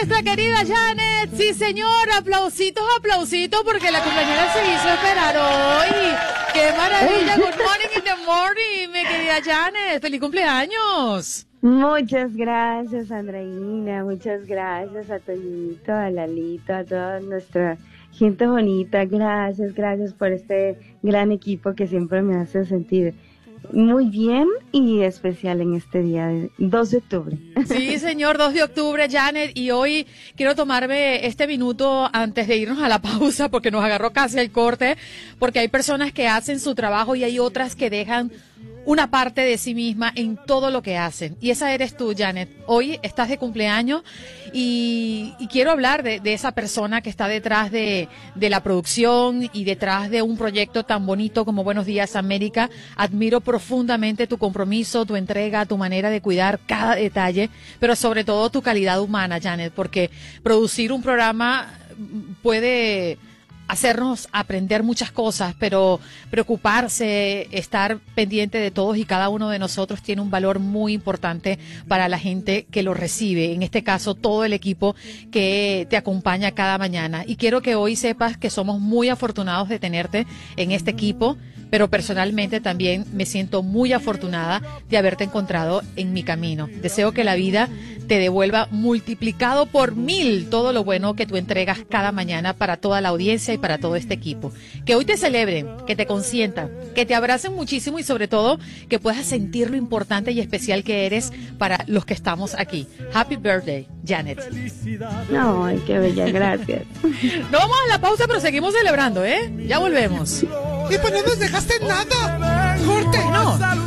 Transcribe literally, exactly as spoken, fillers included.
nuestra querida Janet. Sí, señor, aplausitos, aplausitos, porque la cumpleañera se hizo esperar hoy. ¡Qué maravilla! Good morning in the morning, mi querida Janet. ¡Feliz cumpleaños! Muchas gracias, Andreina. Muchas gracias a Toñito, a Lalito, a toda nuestra gente bonita. Gracias, gracias por este gran equipo que siempre me hace sentir muy bien y especial en este día de dos de octubre. Sí, señor, dos de octubre, Janet, y hoy quiero tomarme este minuto antes de irnos a la pausa porque nos agarró casi el corte, porque hay personas que hacen su trabajo y hay otras que dejan una parte de sí misma en todo lo que hacen. Y esa eres tú, Janet. Hoy estás de cumpleaños y, y quiero hablar de, de esa persona que está detrás de, de la producción y detrás de un proyecto tan bonito como Buenos Días América. Admiro profundamente tu compromiso, tu entrega, tu manera de cuidar cada detalle, pero sobre todo tu calidad humana, Janet, porque producir un programa puede hacernos aprender muchas cosas, pero preocuparse, estar pendiente de todos y cada uno de nosotros tiene un valor muy importante para la gente que lo recibe, en este caso todo el equipo que te acompaña cada mañana. Y quiero que hoy sepas que somos muy afortunados de tenerte en este equipo, pero personalmente también me siento muy afortunada de haberte encontrado en mi camino. Deseo que la vida te devuelva multiplicado por mil todo lo bueno que tú entregas cada mañana para toda la audiencia y para todo este equipo. Que hoy te celebren, que te consientan, que te abracen muchísimo y sobre todo que puedas sentir lo importante y especial que eres para los que estamos aquí. Happy birthday, Janet. Ay, qué bella, gracias. No vamos a la pausa, pero seguimos celebrando, ¿eh? Ya volvemos. Y pues no nos dejaste nada. Corte. No.